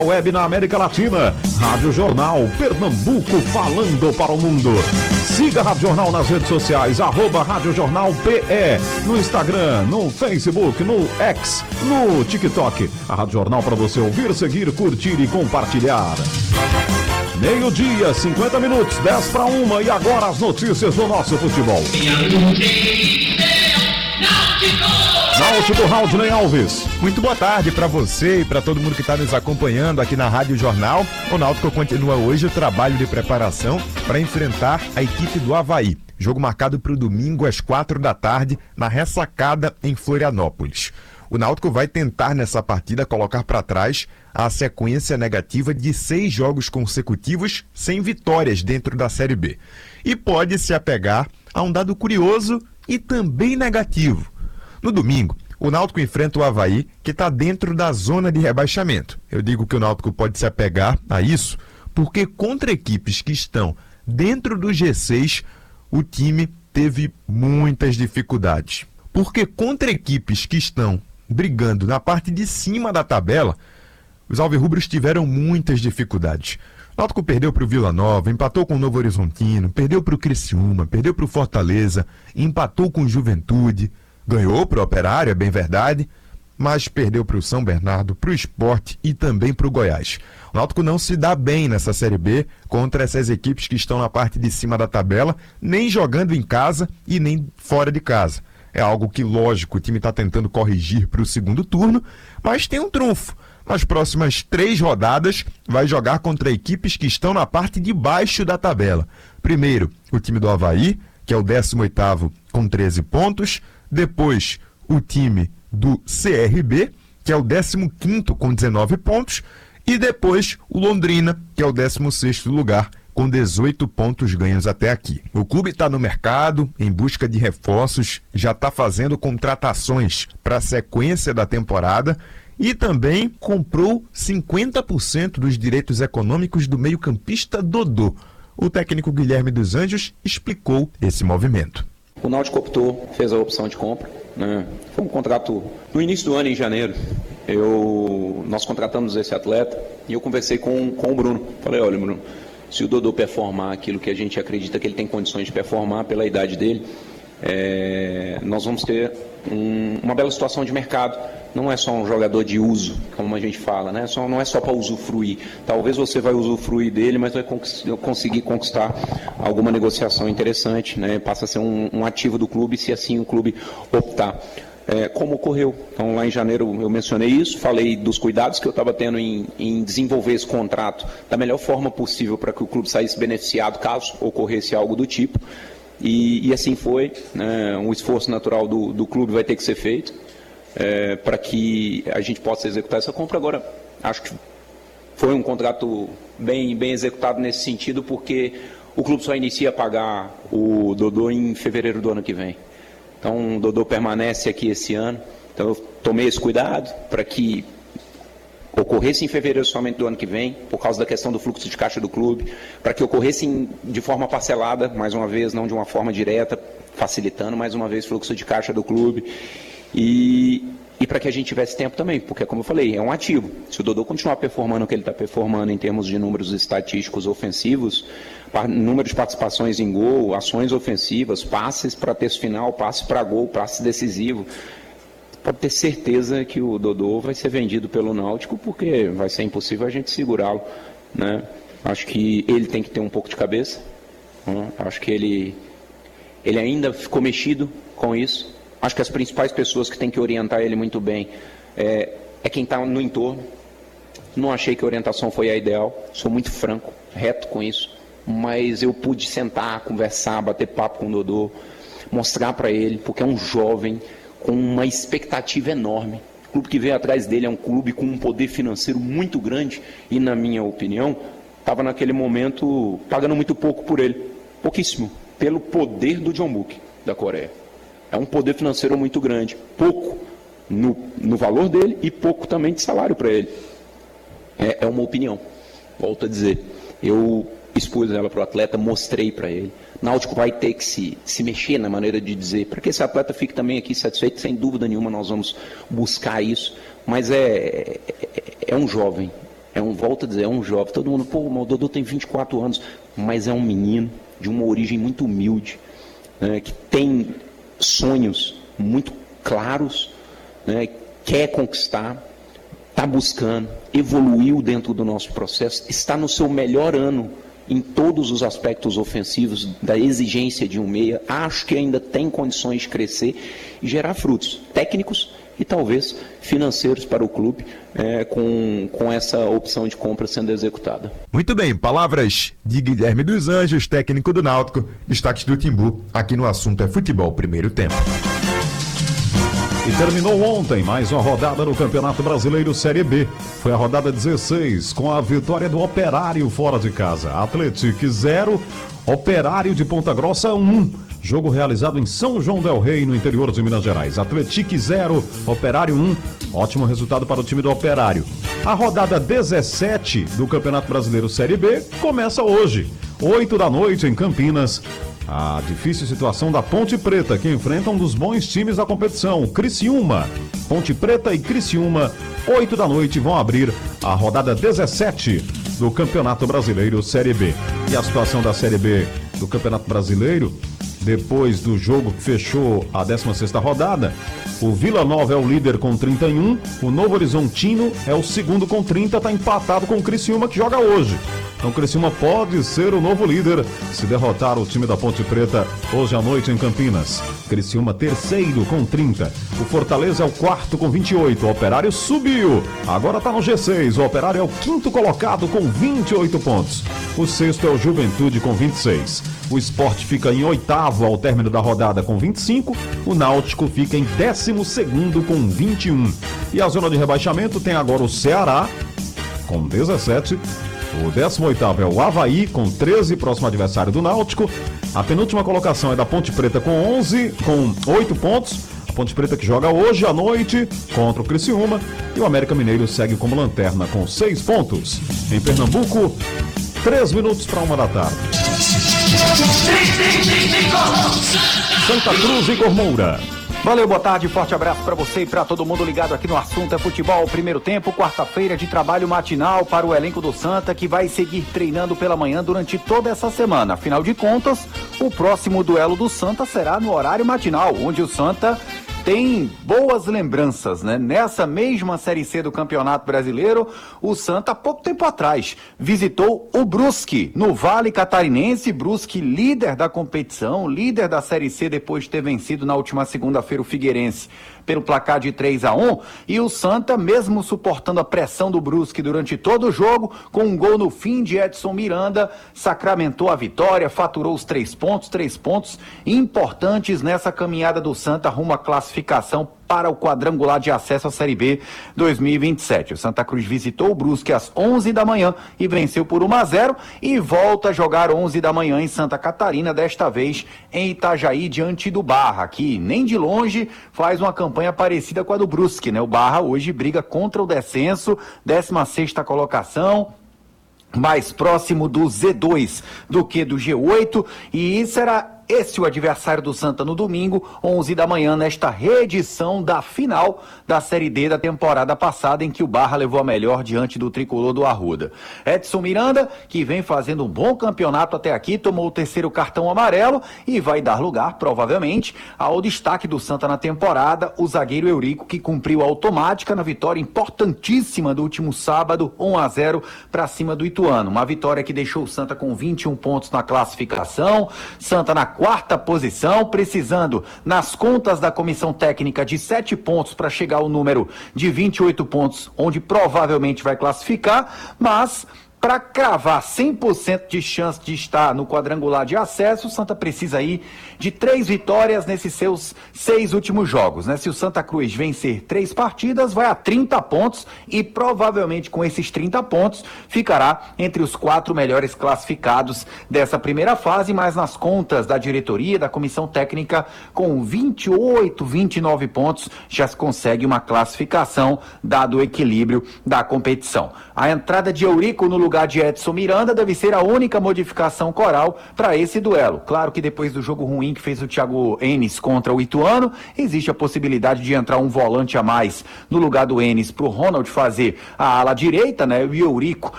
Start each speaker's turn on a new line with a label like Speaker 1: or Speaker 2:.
Speaker 1: Web na América Latina. Rádio Jornal Pernambuco falando para o mundo. Siga a Rádio Jornal nas redes sociais, @Rádio Jornal PE, no Instagram, no Facebook, no X, no TikTok. A Rádio Jornal para você ouvir, seguir, curtir e compartilhar. 12:50, 10:50, e agora as notícias do nosso futebol. Náutico, Raudney Alves.
Speaker 2: Muito boa tarde para você e para todo mundo que está nos acompanhando aqui na Rádio Jornal. O Náutico continua hoje o trabalho de preparação para enfrentar a equipe do Avaí. Jogo marcado para o domingo às 16h na Ressacada em Florianópolis. O Náutico vai tentar nessa partida colocar para trás a sequência negativa de 6 jogos consecutivos sem vitórias dentro da Série B. E pode se apegar a um dado curioso e também negativo. No domingo, o Náutico enfrenta o Avaí, que está dentro da zona de rebaixamento. Eu digo que o Náutico pode se apegar a isso, porque contra equipes que estão dentro do G6, o time teve muitas dificuldades. Porque contra equipes que estão brigando na parte de cima da tabela, os alvirrubros tiveram muitas dificuldades. O Náutico perdeu para o Vila Nova, empatou com o Novo Horizontino, perdeu para o Criciúma, perdeu para o Fortaleza, empatou com o Juventude, ganhou para o Operário, é bem verdade, mas perdeu para o São Bernardo, para o Sport e também para o Goiás. O Náutico não se dá bem nessa Série B contra essas equipes que estão na parte de cima da tabela, nem jogando em casa e nem fora de casa. É algo que, lógico, o time está tentando corrigir para o segundo turno, mas tem um trunfo. Nas próximas 3 rodadas, vai jogar contra equipes que estão na parte de baixo da tabela. Primeiro, o time do Avaí, que é o 18º com 13 pontos. Depois, o time do CRB, que é o 15º com 19 pontos. E depois, o Londrina, que é o 16º lugar, com 18 pontos ganhos até aqui. O clube está no mercado, em busca de reforços, já está fazendo contratações para a sequência da temporada e também comprou 50% dos direitos econômicos do meio-campista Dodô. O técnico Guilherme dos Anjos explicou esse movimento.
Speaker 3: O Náutico optou, fez a opção de compra, né? Foi um contrato no início do ano, em janeiro. Nós contratamos esse atleta e eu conversei com o Bruno. Falei, olha, Bruno, se o Dodô performar aquilo que a gente acredita que ele tem condições de performar pela idade dele, nós vamos ter uma bela situação de mercado. Não é só um jogador de uso, como a gente fala, né? Não é só para usufruir. Talvez você vai usufruir dele, mas vai conseguir conquistar alguma negociação interessante, né? Passa a ser um ativo do clube, se assim o clube optar. Como ocorreu. Então, lá em janeiro eu mencionei isso, falei dos cuidados que eu estava tendo em desenvolver esse contrato da melhor forma possível para que o clube saísse beneficiado caso ocorresse algo do tipo. E assim foi, né? Um esforço natural do clube vai ter que ser feito para que a gente possa executar essa compra. Agora, acho que foi um contrato bem executado nesse sentido, porque o clube só inicia a pagar o Dodô em fevereiro do ano que vem. Então, o Dodô permanece aqui esse ano. Então, eu tomei esse cuidado para que ocorresse em fevereiro somente do ano que vem, por causa da questão do fluxo de caixa do clube, para que ocorresse de forma parcelada, mais uma vez, não de uma forma direta, facilitando mais uma vez o fluxo de caixa do clube. E para que a gente tivesse tempo também, porque, como eu falei, é um ativo. Se o Dodô continuar performando o que ele está performando em termos de números estatísticos ofensivos, número de participações em gol, ações ofensivas, passes para terço final, passe para gol, passe decisivo, pode ter certeza que o Dodô vai ser vendido pelo Náutico, porque vai ser impossível a gente segurá-lo, né? Acho que ele tem que ter um pouco de cabeça, né? Acho que ele ainda ficou mexido com isso. Acho que as principais pessoas que têm que orientar ele muito bem é quem está no entorno. Não achei que a orientação foi a ideal, sou muito franco, reto com isso, mas eu pude sentar, conversar, bater papo com o Dodô, mostrar para ele, porque é um jovem com uma expectativa enorme. O clube que veio atrás dele é um clube com um poder financeiro muito grande e, na minha opinião, estava naquele momento pagando muito pouco por ele, pouquíssimo, pelo poder do Jeonbuk da Coreia. É um poder financeiro muito grande, pouco no valor dele e pouco também de salário para ele. É uma opinião, volto a dizer. Eu expus ela para o atleta, mostrei para ele. Náutico vai ter que se mexer na maneira de dizer, para que esse atleta fique também aqui satisfeito, sem dúvida nenhuma nós vamos buscar isso, mas é um jovem, volto a dizer, é um jovem. Todo mundo, o Dodô tem 24 anos, mas é um menino de uma origem muito humilde, né, que tem sonhos muito claros, né, quer conquistar, está buscando, evoluiu dentro do nosso processo, está no seu melhor ano em todos os aspectos ofensivos da exigência de um meia. Acho que ainda tem condições de crescer e gerar frutos técnicos e talvez financeiros para o clube, com essa opção de compra sendo executada.
Speaker 2: Muito bem, palavras de Guilherme dos Anjos, técnico do Náutico, destaques do Timbu, aqui no Assunto é Futebol, primeiro tempo.
Speaker 1: E terminou ontem mais uma rodada no Campeonato Brasileiro Série B. Foi a rodada 16, com a vitória do Operário fora de casa. Atlético 0, Operário de Ponta Grossa 1. Jogo realizado em São João del Rei, no interior de Minas Gerais. Atlético 0, Operário 1. Ótimo resultado para o time do Operário. A rodada 17 do Campeonato Brasileiro Série B começa hoje, 8 da noite em Campinas. A difícil situação da Ponte Preta, que enfrenta um dos bons times da competição, Criciúma. Ponte Preta e Criciúma, 8 da noite, vão abrir a rodada 17 do Campeonato Brasileiro Série B. E a situação da Série B do Campeonato Brasileiro, depois do jogo que fechou a 16ª rodada, o Vila Nova é o líder com 31, o Novo Horizontino é o segundo com 30, está empatado com o Criciúma, que joga hoje. Então o Criciúma pode ser o novo líder se derrotar o time da Ponte Preta hoje à noite em Campinas. Criciúma terceiro com 30. O Fortaleza é o quarto com 28. O Operário subiu. Agora está no G6. O Operário é o quinto colocado com 28 pontos. O sexto é o Juventude com 26. O Sport fica em oitavo ao término da rodada com 25. O Náutico fica em 12º com 21. E a zona de rebaixamento tem agora o Ceará com 17. O 18º é o Avaí, com 13, próximo adversário do Náutico. A penúltima colocação é da Ponte Preta com 11, com 8 pontos. A Ponte Preta que joga hoje à noite contra o Criciúma. E o América Mineiro segue como lanterna com 6 pontos. Em Pernambuco, 3 minutos para 1 da tarde. Santa Cruz e Gormoura.
Speaker 4: Valeu, boa tarde, forte abraço para você e para todo mundo ligado aqui no Assunto é Futebol. Primeiro tempo, quarta-feira de trabalho matinal para o elenco do Santa, que vai seguir treinando pela manhã durante toda essa semana. Afinal de contas, o próximo duelo do Santa será no horário matinal, onde o Santa tem boas lembranças, né? Nessa mesma Série C do Campeonato Brasileiro, o Santa, há pouco tempo atrás, visitou o Brusque, no Vale Catarinense. Brusque, líder da competição, líder da Série C, depois de ter vencido na última segunda-feira o Figueirense pelo placar de 3-1, e o Santa, mesmo suportando a pressão do Brusque durante todo o jogo, com um gol no fim de Edson Miranda, sacramentou a vitória, faturou os 3 pontos importantes nessa caminhada do Santa rumo à classificação para o quadrangular de acesso à Série B 2027. O Santa Cruz visitou o Brusque às 11 da manhã e venceu por 1-0 e volta a jogar 11 da manhã em Santa Catarina, desta vez em Itajaí, diante do Barra, que nem de longe faz uma campanha parecida com a do Brusque, né? O Barra hoje briga contra o descenso, 16ª colocação, mais próximo do Z2 do que do G8, e será esse o adversário do Santa no domingo, 11 da manhã, nesta reedição da final da Série D da temporada passada, em que o Barra levou a melhor diante do tricolor do Arruda. Edson Miranda, que vem fazendo um bom campeonato até aqui, tomou o 3º cartão amarelo e vai dar lugar, provavelmente, ao destaque do Santa na temporada, o zagueiro Eurico, que cumpriu a automática na vitória importantíssima do último sábado, 1-0 para cima do Ituano. Uma vitória que deixou o Santa com 21 pontos na classificação, Santa na 4ª posição, precisando, nas contas da comissão técnica, de 7 pontos para chegar ao número de 28 pontos, onde provavelmente vai classificar, mas para cravar 100% de chance de estar no quadrangular de acesso, o Santa precisa aí de 3 vitórias nesses seus 6 últimos jogos, né? Se o Santa Cruz vencer 3 partidas, vai a 30 pontos e provavelmente com esses 30 pontos ficará entre os 4 melhores classificados dessa primeira fase, mas nas contas da diretoria, da comissão técnica, com 28, 29 pontos, já se consegue uma classificação, dado o equilíbrio da competição. A entrada de Eurico no lugar lugar de Edson Miranda deve ser a única modificação Coral para esse duelo. Claro que depois do jogo ruim que fez o Thiago Enes contra o Ituano, existe a possibilidade de entrar um volante a mais no lugar do Enes para o Ronald fazer a ala direita, né? O Eurico